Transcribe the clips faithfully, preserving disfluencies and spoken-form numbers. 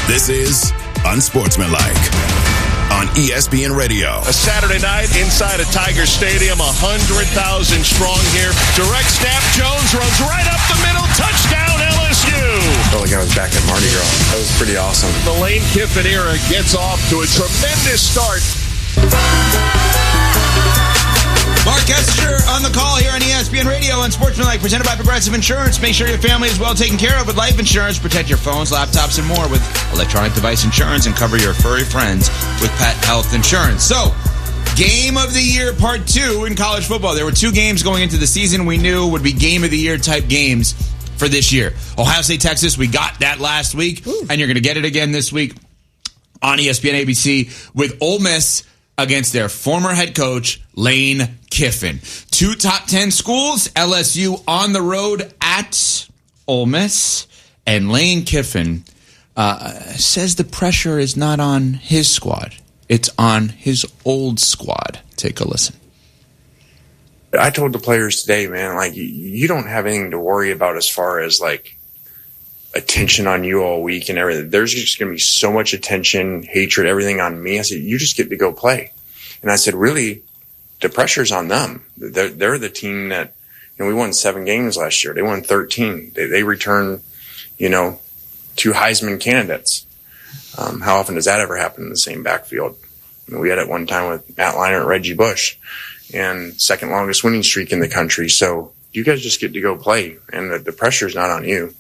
This is Unsportsmanlike on E S P N Radio. A Saturday night inside a Tiger Stadium, one hundred thousand strong here. Direct snap, Jones runs right up the middle. Touchdown, L S U. I felt like I was back at Mardi Gras. That was pretty awesome. The Lane Kiffin era gets off to a tremendous start. Mark Essinger on the call here on E S P N Radio and Sportsmanlike, presented by Progressive Insurance. Make sure your family is well taken care of with life insurance. Protect your phones, laptops, and more with electronic device insurance, and cover your furry friends with pet health insurance. So, Game of the Year Part two in college football. There were two games going into the season we knew would be Game of the Year type games for this year. Ohio State, Texas, we got that last week, Ooh. and you're going to get it again this week on E S P N A B C with Ole Miss against their former head coach, Lane Kiffin. Two top ten schools, L S U on the road at Ole Miss. And Lane Kiffin uh, says the pressure is not on his squad. It's on his old squad. Take a listen. I told the players today, man, like, you don't have anything to worry about as far as, like, attention on you all week and everything. There's just going to be so much attention, hatred, everything on me. I said, you just get to go play. And I said, really, the pressure's on them. They're, they're the team that, you know, we won seven games last year. They won thirteen. They, they returned, you know, two Heisman candidates. Um, how often does that ever happen in the same backfield? I mean, we had it one time with Matt Leinart and Reggie Bush, and second longest winning streak in the country. So you guys just get to go play, and the, the pressure's not on you.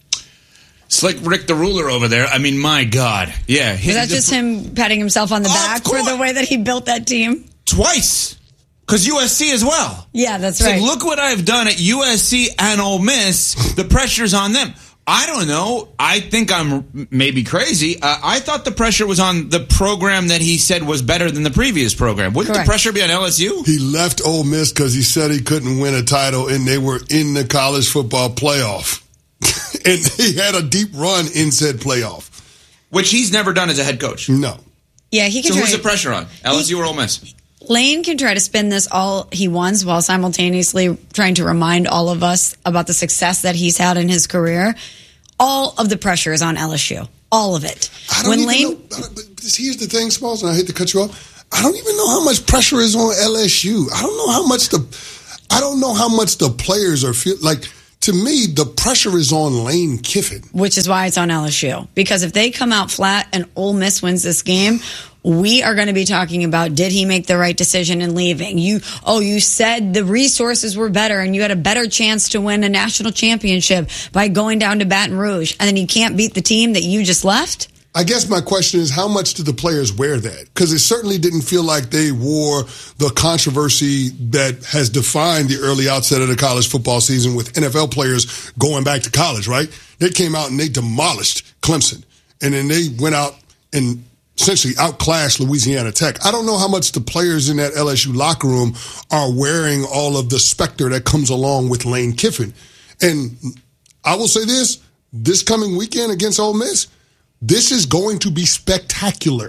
Slick Rick the Ruler over there. I mean, my God. Yeah. Is that just him patting himself on the back for the way that he built that team? Twice. Because U S C as well. Yeah, that's it's right. Like, look what I've done at U S C and Ole Miss. The pressure's on them. I don't know. I think I'm maybe crazy. Uh, I thought the pressure was on the program that he said was better than the previous program. Wouldn't Correct. the pressure be on L S U? He left Ole Miss because he said he couldn't win a title, and they were in the college football playoff. And he had a deep run in said playoff. Which he's never done as a head coach. No. Yeah, he can So try who's to, the pressure on? L S U he, or Ole Miss? Lane can try to spin this all he wants while simultaneously trying to remind all of us about the success that he's had in his career. All of the pressure is on L S U. All of it. I don't when even Lane, know. Here's the thing, Smalls, and I hate to cut you off. I don't even know how much pressure is on L S U. I don't know how much the I don't know how much the players are feel like. To me, the pressure is on Lane Kiffin. Which is why it's on L S U. Because if they come out flat and Ole Miss wins this game, we are going to be talking about, did he make the right decision in leaving? You, oh, you said the resources were better and you had a better chance to win a national championship by going down to Baton Rouge, and then you can't beat the team that you just left? I guess my question is, how much do the players wear that? Because it certainly didn't feel like they wore the controversy that has defined the early outset of the college football season with N F L players going back to college, right? They came out and they demolished Clemson. And then they went out and essentially outclassed Louisiana Tech. I don't know how much the players in that L S U locker room are wearing all of the specter that comes along with Lane Kiffin. And I will say this, this coming weekend against Ole Miss, this is going to be spectacular.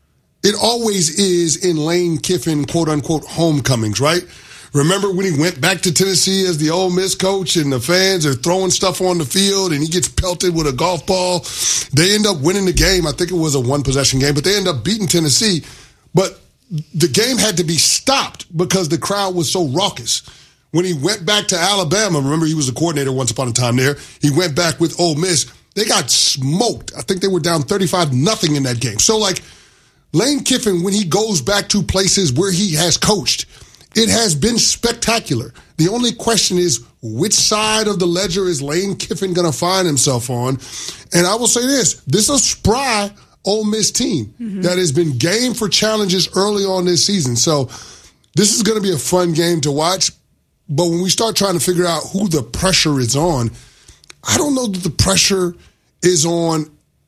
It always is in Lane Kiffin, quote-unquote, homecomings, right? Remember when he went back to Tennessee as the Ole Miss coach and the fans are throwing stuff on the field and he gets pelted with a golf ball? They end up winning the game. I think it was a one-possession game, but they end up beating Tennessee. But the game had to be stopped because the crowd was so raucous. When he went back to Alabama, remember he was the coordinator once upon a time there, he went back with Ole Miss. They got smoked. I think they were down thirty-five nothing in that game. So, like, Lane Kiffin, when he goes back to places where he has coached, it has been spectacular. The only question is, which side of the ledger is Lane Kiffin going to find himself on? And I will say this, this is a spry Ole Miss team mm-hmm. that has been game for challenges early on this season. So, this is going to be a fun game to watch. But when we start trying to figure out who the pressure is on, I don't know that the pressure is on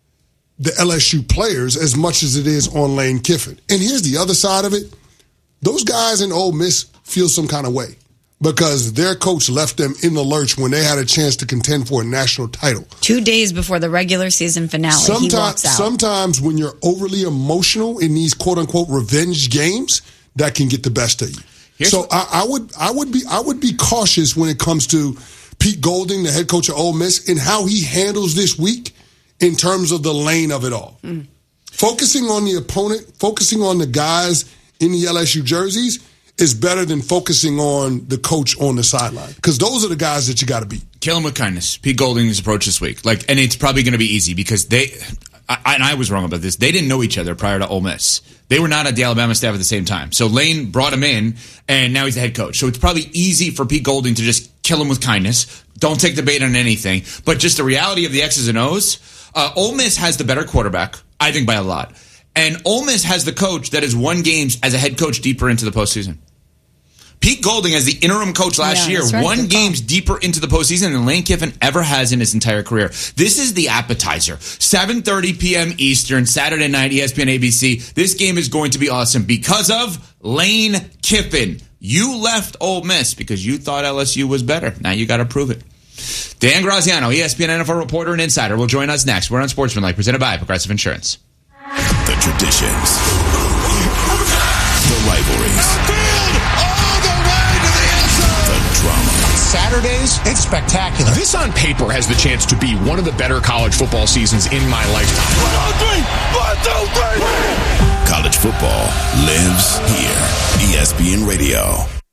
the L S U players as much as it is on Lane Kiffin. And here's the other side of it. Those guys in Ole Miss feel some kind of way because their coach left them in the lurch when they had a chance to contend for a national title. Two days before the regular season finale, sometimes, he walks out. Sometimes when you're overly emotional in these quote-unquote revenge games, that can get the best of you. Here's so I, I would I would be I would be cautious when it comes to Pete Golding, the head coach of Ole Miss, and how he handles this week in terms of the lane of it all. Mm. Focusing on the opponent, focusing on the guys in the L S U jerseys is better than focusing on the coach on the sideline, because those are the guys that you got to beat. Kill him with kindness. Pete Golding's approach this week, like, and it's probably going to be easy because they, I, and I was wrong about this. They didn't know each other prior to Ole Miss. They were not at the Alabama staff at the same time. So Lane brought him in, and now he's the head coach. So it's probably easy for Pete Golding to just kill him with kindness. Don't take the bait on anything. But just the reality of the X's and O's. Uh, Ole Miss has the better quarterback, I think by a lot. And Ole Miss has the coach that has won games as a head coach deeper into the postseason. Pete Golding, as the interim coach last yeah, year, right. won Good games call. deeper into the postseason than Lane Kiffin ever has in his entire career. This is the appetizer. seven thirty p.m. Eastern, Saturday night, E S P N A B C. This game is going to be awesome because of Lane Kiffin. You left Ole Miss because you thought L S U was better. Now you got to prove it. Dan Graziano, E S P N N F L reporter and insider, will join us next. We're on Sportsmanlike, presented by Progressive Insurance. The traditions. The rivalries. Saturdays, it's spectacular. This on paper has the chance to be one of the better college football seasons in my lifetime. One, two, three. One, two, three. College football lives here. E S P N Radio.